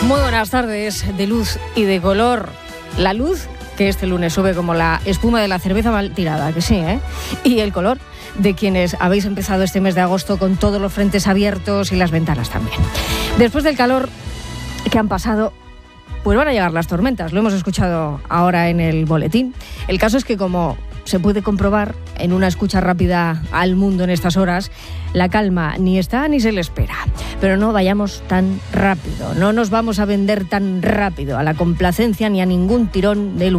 Muy buenas tardes, de luz y de color. La luz, que este lunes sube como la espuma de la cerveza mal tirada, que sí, ¿eh? Y el color de quienes habéis empezado este mes de agosto con todos los frentes abiertos y las ventanas también. Después del calor que han pasado, pues van a llegar las tormentas. Lo hemos escuchado ahora en el boletín. El caso es que, como se puede comprobar en una escucha rápida al mundo en estas horas, la calma ni está ni se le espera. Pero no vayamos tan rápido, no nos vamos a vender tan rápido a la complacencia ni a ningún tirón del